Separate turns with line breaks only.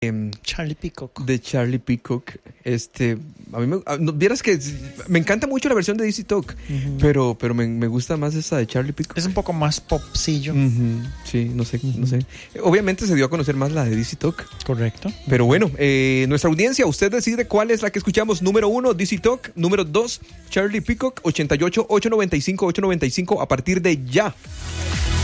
Charlie Peacock.
De Charlie Peacock. A mí vieras que me encanta mucho la versión de DC Talk, pero me gusta más esa de Charlie Peacock.
Es un poco más popcillo.
Sí, no sé. Obviamente se dio a conocer más la de DC Talk.
Correcto.
Pero bueno, nuestra audiencia, usted decide cuál es la que escuchamos. Número 1, DC Talk. Número 2, Charlie Peacock. 88-895-895 a partir de ya.